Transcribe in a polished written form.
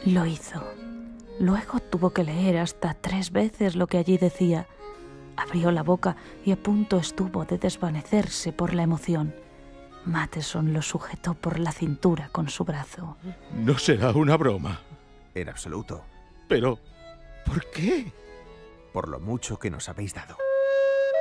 Lo hizo. Luego tuvo que leer hasta 3 veces lo que allí decía. Abrió la boca y a punto estuvo de desvanecerse por la emoción. Matheson lo sujetó por la cintura con su brazo. No será una broma. En absoluto. Pero, ¿por qué? Por lo mucho que nos habéis dado.